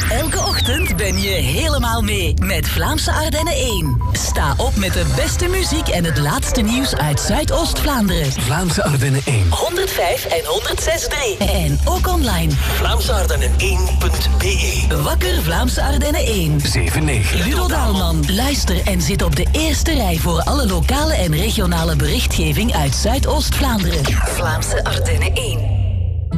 Elke ochtend ben je helemaal mee met Vlaamse Ardennen 1. Sta op met de beste muziek en het laatste nieuws uit Zuidoost-Vlaanderen. Vlaamse Ardennen 1. 105 en 106.3. En ook online. VlaamseArdennen1.be. Wakker Vlaamse Ardennen 1. 7-9. Ludo Daalman. Luister en zit op de eerste rij voor alle lokale en regionale berichtgeving uit Zuidoost-Vlaanderen. Vlaamse Ardennen 1.